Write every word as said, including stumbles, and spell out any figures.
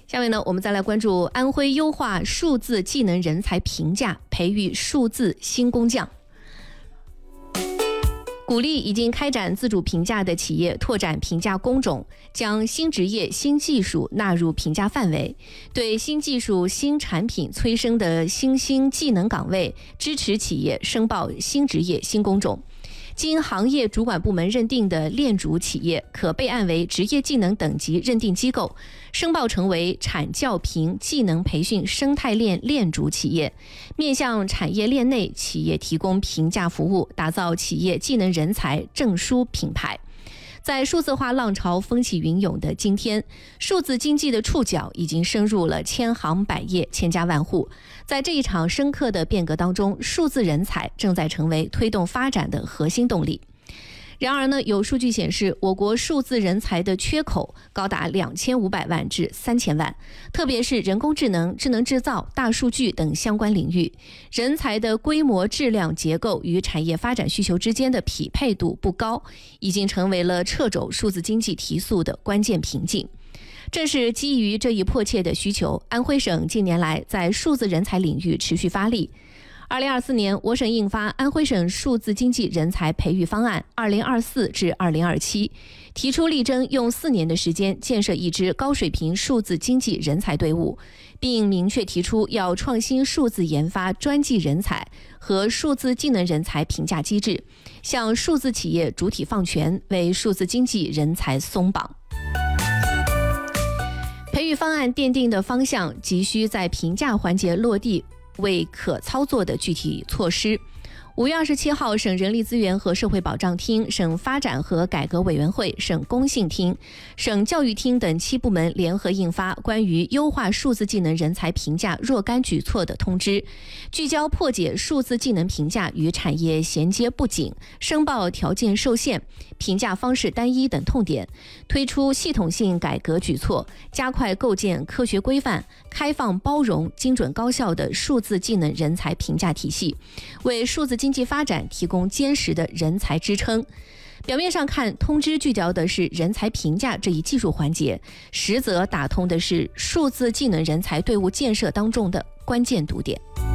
下面呢，我们再来关注安徽优化数字技能人才评价，培育数字新工匠。鼓励已经开展自主评价的企业拓展评价工种，将新职业、新技术纳入评价范围，对新技术、新产品催生的新兴技能岗位，支持企业申报新职业、新工种。经行业主管部门认定的链主企业可备案为职业技能等级认定机构，申报成为产教评技能培训生态链链主企业，面向产业链内企业提供评价服务，打造企业技能人才证书品牌。在数字化浪潮风起云涌的今天，数字经济的触角已经深入了千行百业、千家万户。在这一场深刻的变革当中，数字人才正在成为推动发展的核心动力。然而呢，有数据显示，我国数字人才的缺口高达两千五百万至三千万，特别是人工智能、智能制造、大数据等相关领域，人才的规模、质量、结构与产业发展需求之间的匹配度不高，已经成为了掣肘数字经济提速的关键瓶颈。正是基于这一迫切的需求，安徽省近年来在数字人才领域持续发力。二零二四年，我省印发《安徽省数字经济人才培育方案（二零二四至二零二七）》，提出力争用四年的时间建设一支高水平数字经济人才队伍，并明确提出要创新数字研发专技人才和数字技能人才评价机制，向数字企业主体放权，为数字经济人才松绑。培育方案奠定的方向急需在评价环节落地，为可操作的具体措施。五月二十七号，省人力资源和社会保障厅、省发展和改革委员会、省工信厅、省教育厅等七部门联合印发关于优化数字技能人才评价若干举措的通知，聚焦破解数字技能评价与产业衔接不紧、申报条件受限、评价方式单一等痛点，推出系统性改革举措，加快构建科学规范、开放包容、精准高效的数字技能人才评价体系，为数字经济发展提供坚实的人才支撑。表面上看，通知聚焦的是人才评价这一技术环节，实则打通的是数字技能人才队伍建设当中的关键堵点。